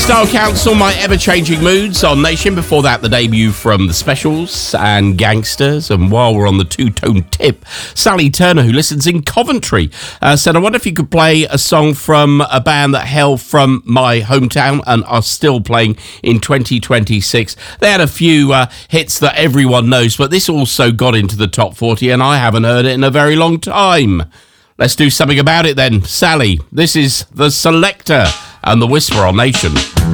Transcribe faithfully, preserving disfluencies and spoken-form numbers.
Style Council, My Ever-Changing Moods on Nation. Before that, the debut from The Specials and Gangsters. And while we're on the two-tone tip, Sally Turner, who listens in Coventry, uh, said, I wonder if you could play a song from a band that hail from my hometown and are still playing in twenty twenty-six. They had a few uh, hits that everyone knows, but this also got into the top forty, and I haven't heard it in a very long time. Let's do something about it then. Sally, this is The Selector and The Whisper on Nation.